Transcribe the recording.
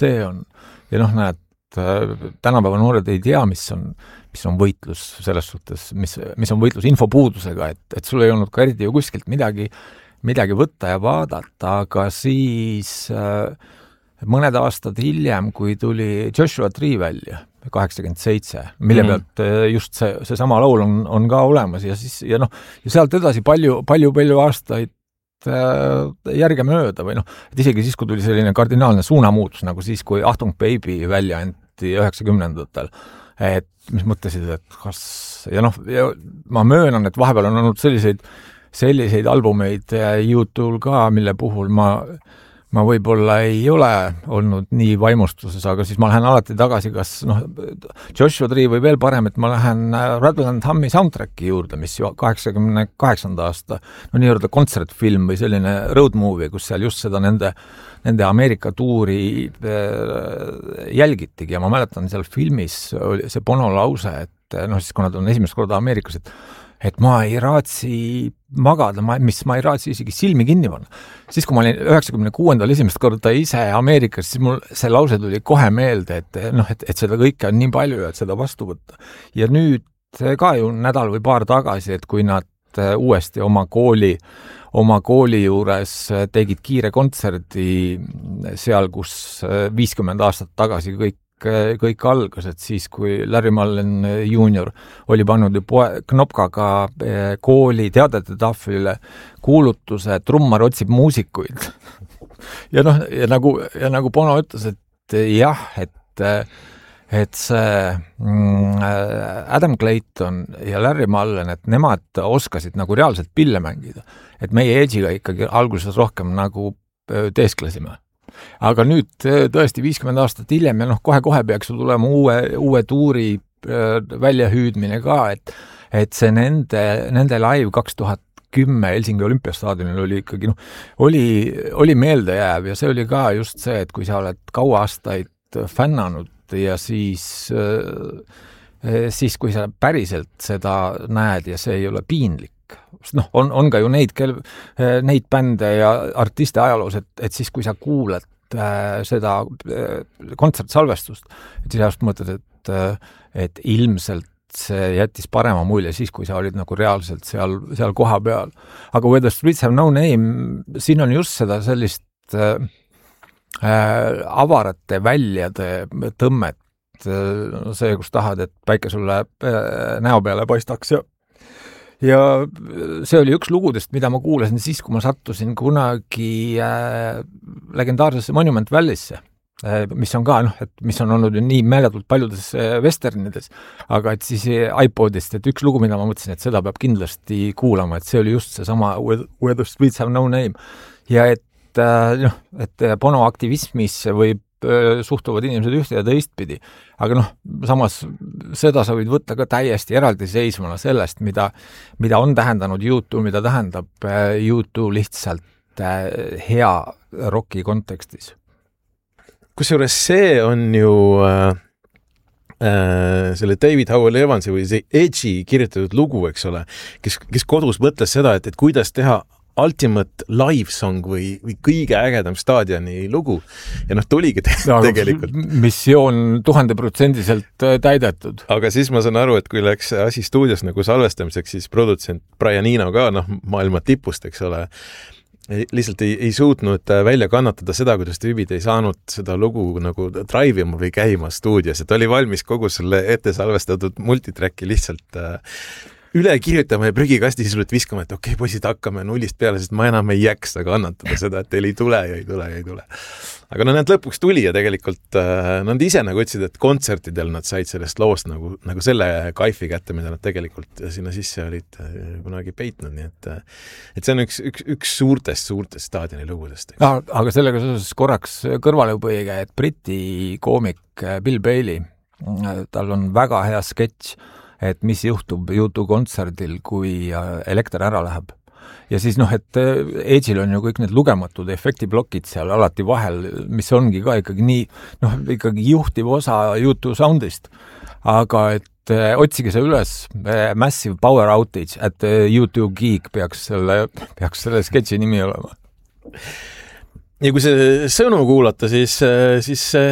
see on. Ja noh, näed, tänapäeva noored ei tea, mis on võitlus selles suhtes, mis on võitlus infopuudusega, et sul ei olnud ka eriti ju kuskilt midagi võtta ja vaadata, aga siis mõned aastad hiljem, kui tuli Joshua Tree välja, 87, mille pealt just see sama laul on ka olemas ja siis, ja sealt edasi palju aastaid järge mööda või et isegi siis, kui tuli selline kardinaalne suunamuutus, nagu siis, kui Achtung Baby välja anti 90-ndatel, et mis mõtlesid, et kas, ja ma möönan, et vahepeal on olnud selliseid albumeid YouTube'l ka, mille puhul ma võib-olla ei ole olnud nii vaimustuses, aga siis ma lähen alati tagasi, kas Joshua Tree või veel parem, et ma lähen Rattle and Hummi soundtracki juurde, mis 88. aasta nii-öelda kontsertfilm või selline road movie, kus seal just seda nende Ameerika tuuri jälgitigi ja ma mäletan seal filmis oli see Bono lause, et siis kui nad on esimest korda Ameerikas, et ma ei raatsi magada, ma ei raatsi isegi silmi kinni panna. Siis, kui ma olin 96. esimest korda ise Ameerikas, siis mul see lause tuli kohe meelde, et seda kõike on nii palju, et seda vastu võtta. Ja nüüd ka ju nädal või paar tagasi, et kui nad uuesti oma kooli juures tegid kiire kontserdi seal, kus 50 aastat tagasi kõik algas, et siis, kui Larry Mullen Jr. oli pannud ju knopkaga kooli teadete tahvlile kuulutuse, et trummar otsib muusikuid. ja nagu Bono ütles, et jah, et see Adam Clayton ja Larry Mullen, et nemad oskasid nagu reaalselt pille mängida. Et meie Edge'iga ikkagi alguses rohkem nagu teesklesime. Aga nüüd tõesti 50 aastat hiljem ja kohe peaks tulema uue tuuri väljahüüdmine ka, et see nende live 2010 Helsingi olümpiastaadionil oli ikkagi oli meeldejääv ja see oli ka just see, et kui sa oled kaua aastaid fännanud ja siis kui sa päriselt seda näed ja see ei ole piinlik, on ka ju neid bände ja artiste ajaloos, et siis kui sa kuuled seda kontsertsalvestust, et siis just mõtled, et ilmselt see jättis parema mulje siis, kui sa olid nagu reaalselt seal koha peal. Aga Where the Streets Have No Name, siin on just seda sellist avarate väljade tõmmet, see, kus tahad, et päike sulle näo peale paistaks ja see oli üks lugudest, mida ma kuulasin siis, kui ma sattusin kunagi legendaarsesse Monument Valley'sse, mis on ka, mis on olnud ju nii meeletult paljudes westernides, aga et siis iPodist, et üks lugu, mida ma mõtlesin, et seda peab kindlasti kuulama, et see oli just see sama Where the Streets Have No Name ja et Bono aktivismis võib suhtuvad inimesed ühte ja teistpidi. Aga samas seda sa võid võtta ka täiesti eraldiseisvana sellest, mida on tähendanud YouTube, mida tähendab YouTube lihtsalt hea rocki kontekstis. Kusjuures see on ju selle David Howell Evansi või see Edge'i kirjutatud lugu, eks ole, kes kodus mõtles seda, et kuidas teha ultimate live song või kõige ägedam staadioni lugu ja tuligi tegelikult. Missioon 1000% täidetud. Aga siis ma saan aru, et kui läks asi stuudios nagu salvestamiseks, siis produtsent Brian Eno ka, maailma tipust, eks ole, lihtsalt ei suutnud välja kannatada seda, kuidas tüübid ei saanud seda lugu nagu drive'ima või käima stuudios, et oli valmis kogu selle ette salvestatud multitracki lihtsalt üle kirjutama ja prügikasti siis oled viskama, et okei, poisid, hakkame nullist peale, sest ma enam ei jaksa kannatada seda, et teil ei tule. Aga nad lõpuks tuli ja tegelikult nad ise nagu ütlesid, et kontsertidel nad said sellest loost nagu selle kaifi kätte, mida nad tegelikult sinna sisse olid kunagi peitnud, nii et see on üks suurtest staadioni lugudest. Aga sellega seoses korraks kõrvaleupuiga, et briti koomik Bill Bailey, tal on väga hea sketš, et mis juhtub YouTube kontserdil, kui elekter ära läheb. Ja siis et Edge'il on ju kõik need lugematud efektiblokid seal alati vahel, mis ongi ka ikkagi nii, ikkagi juhtiv osa YouTube soundist. Aga et otsige see üles, Massive Power Outage at YouTube Geek peaks selle sketši nimi olema. Ja kui see sõnu kuulata, siis